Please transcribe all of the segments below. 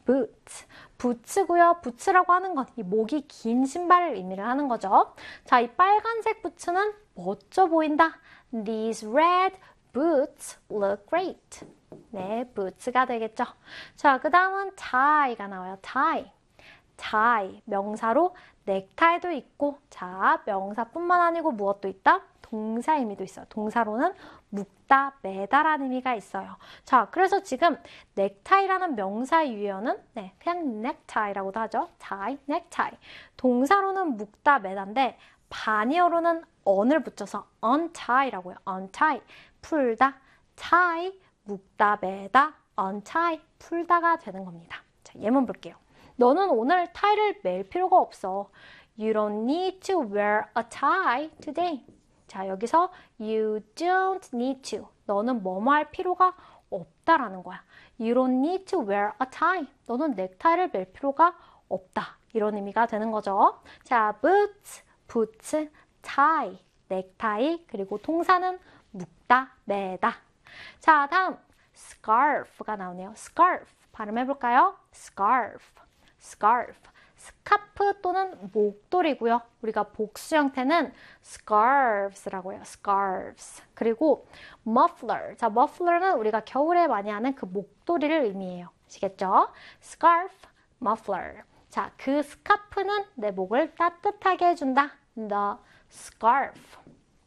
boot. 부츠고요. 부츠라고 하는 건 이 목이 긴 신발을 의미를 하는 거죠. 자, 이 빨간색 부츠는 멋져 보인다. These red boots look great. 네, boots가 되겠죠. 자, 그 다음은 tie가 나와요. tie. tie. 명사로 넥타이도 있고, 자, 명사뿐만 아니고 무엇도 있다? 동사 의미도 있어요. 동사로는 묶다, 매다라는 의미가 있어요. 자, 그래서 지금 넥타이라는 명사 유형은 네, 그냥 necktie라고도 하죠. tie, necktie. 동사로는 묶다, 매다인데 반의어로는 on을 붙여서 untie라고요. untie, 풀다, tie, 묶다, 매다, untie, 풀다가 되는 겁니다. 자, 예문 볼게요. 너는 오늘 타이를 맬 필요가 없어. You don't need to wear a tie today. 자, 여기서 you don't need to. 너는 뭐뭐 할 필요가 없다라는 거야. You don't need to wear a tie. 너는 넥타이를 맬 필요가 없다. 이런 의미가 되는 거죠. 자, boots, boots, tie, 넥타이, 그리고 동사는 묶다, 매다. 자, 다음 scarf가 나오네요. scarf. 발음해볼까요? scarf, scarf. 스카프 또는 목도리고요. 우리가 복수 형태는 scarves라고 해요. scarves. 그리고 muffler. 자, muffler는 우리가 겨울에 많이 하는 그 목도리를 의미해요. 아시겠죠? scarf, muffler. 자, 그 스카프는 내 목을 따뜻하게 해준다. The scarf.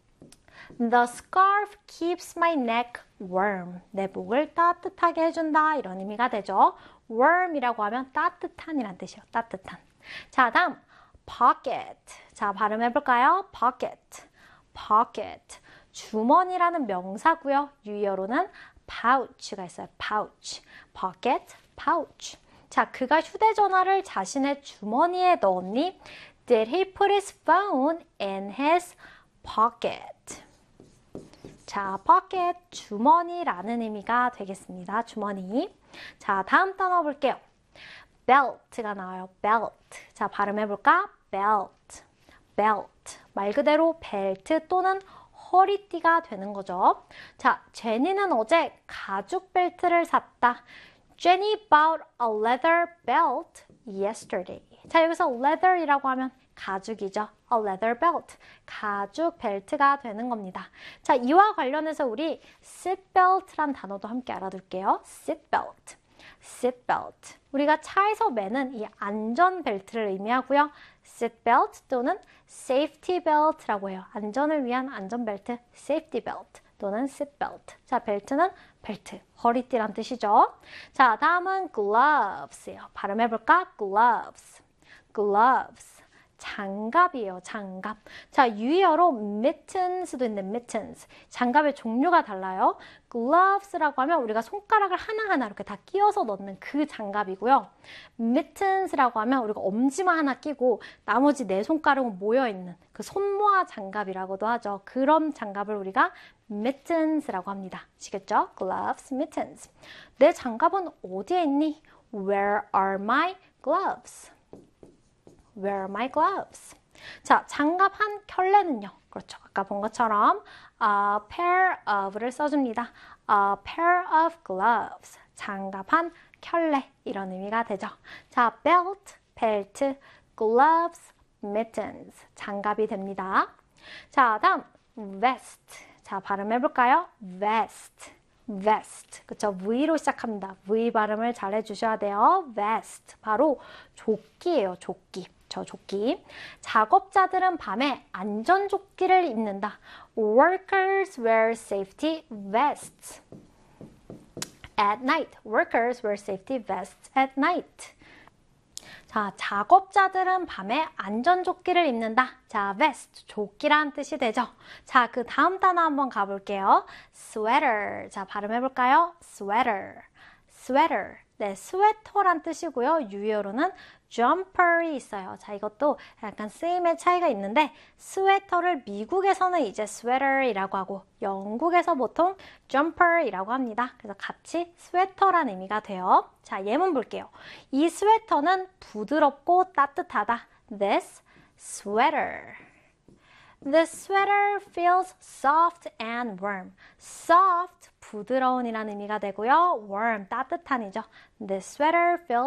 The scarf keeps my neck warm. 내 목을 따뜻하게 해준다. 이런 의미가 되죠. warm이라고 하면 따뜻한이란 뜻이에요. 따뜻한. 자, 다음 pocket. 자, 발음해볼까요? pocket. pocket. 주머니라는 명사고요. 유의어로는 pouch가 있어요. pouch. pocket, pouch. 자, 그가 휴대전화를 자신의 주머니에 넣었니? Did he put his phone in his pocket? 자, pocket, 주머니라는 의미가 되겠습니다. 주머니. 자, 다음 단어 볼게요. belt가 나와요. belt. 자, 발음해볼까? belt. belt. 말 그대로 벨트 또는 허리띠가 되는 거죠. 자, 제니는 어제 가죽 벨트를 샀다. Jenny bought a leather belt yesterday. 자, 여기서 leather이라고 하면 가죽이죠. A leather belt. 가죽 벨트가 되는 겁니다. 자, 이와 관련해서 우리 seatbelt란 단어도 함께 알아둘게요. seatbelt. seatbelt. 우리가 차에서 매는 이 안전벨트를 의미하고요. seatbelt 또는 safety belt라고 해요. 안전을 위한 안전벨트, safety belt 또는 seatbelt. 자, 벨트는 벨트, 허리띠란 뜻이죠. 자, 다음은 gloves예요. 발음해볼까? gloves. gloves. 장갑이에요. 장갑. 자, 유의어로 mittens도 있는데 mittens. 장갑의 종류가 달라요. gloves라고 하면 우리가 손가락을 하나하나 이렇게 다 끼워서 넣는 그 장갑이고요. mittens라고 하면 우리가 엄지만 하나 끼고 나머지 네 손가락은 모여있는 그 손모아 장갑이라고도 하죠. 그런 장갑을 우리가 mittens라고 합니다. 아시겠죠? gloves, mittens. 내 장갑은 어디에 있니? Where are my gloves? Where are my gloves? 자, 장갑 한 켤레는요. 그렇죠. 아까 본 것처럼 a pair of를 써줍니다. A pair of gloves. 장갑 한 켤레. 이런 의미가 되죠. 자, belt, 벨트, gloves, mittens. 장갑이 됩니다. 자, 다음 vest. 자, 발음해볼까요? vest. vest. 그쵸? V로 시작합니다. V 발음을 잘 해주셔야 돼요. vest. 바로 조끼예요. 조끼. 저 조끼. 작업자들은 밤에 안전조끼를 입는다. Workers wear safety vests at night. Workers wear safety vests at night. 자, 작업자들은 밤에 안전조끼를 입는다. 자, vest, 조끼란 뜻이 되죠. 자, 그 다음 단어 한번 가볼게요. sweater. 자, 발음해볼까요? sweater. sweater. 네, 스웨터란 뜻이고요. 유의어로는 jumper이 있어요. 자, 이것도 약간 쓰임의 차이가 있는데 스웨터를 미국에서는 이제 sweater이라고 하고 영국에서 보통 jumper이라고 합니다. 그래서 같이 스웨터란 의미가 돼요. 자, 예문 볼게요. 이 스웨터는 부드럽고 따뜻하다. This sweater. The sweater feels soft and warm. Soft, 부드러운이라는 의미가 되고요. Warm, 따뜻한이죠. The sweater feels